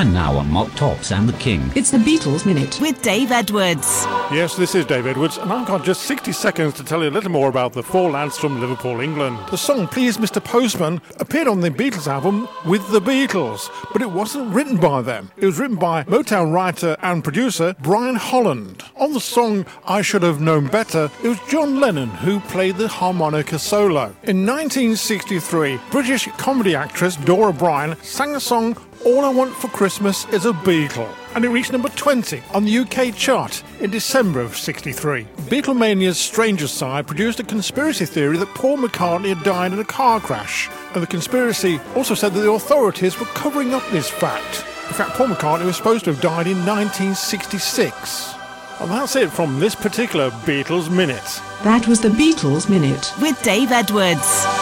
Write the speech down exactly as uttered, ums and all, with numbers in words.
And now on Mock Tops and the King, it's the Beatles Minute with Dave Edwards. Yes, this is Dave Edwards, and I've got just sixty seconds to tell you a little more about the Four Lads from Liverpool, England. The song Please Mister Postman appeared on the Beatles album With the Beatles, but it wasn't written by them. It was written by Motown writer and producer Brian Holland. On the song I Should Have Known Better, it was John Lennon who played the harmonica solo. In nineteen sixty-three, British comedy actress Dora Bryan sang the song All I Want for Christmas is a Beatle, and it reached number twenty on the U K chart in December of sixty-three. Beatlemania's Stranger Side produced a conspiracy theory that Paul McCartney had died in a car crash, and the conspiracy also said that the authorities were covering up this fact. In fact, Paul McCartney was supposed to have died in nineteen sixty-six. And that's it from this particular Beatles Minute. That was the Beatles Minute with Dave Edwards.